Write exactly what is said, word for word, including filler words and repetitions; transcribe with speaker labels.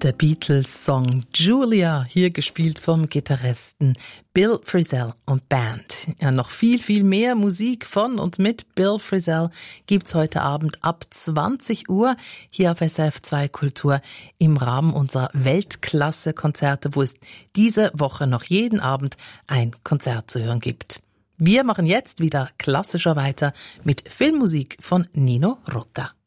Speaker 1: Der Beatles-Song Julia, hier gespielt vom Gitarristen Bill Frisell und Band. Ja, noch viel, viel mehr Musik von und mit Bill Frisell gibt's heute Abend ab zwanzig Uhr hier auf S R F zwei Kultur im Rahmen unserer Weltklasse-Konzerte, wo es diese Woche noch jeden Abend ein Konzert zu hören gibt. Wir machen jetzt wieder klassischer weiter mit Filmmusik von Nino Rota.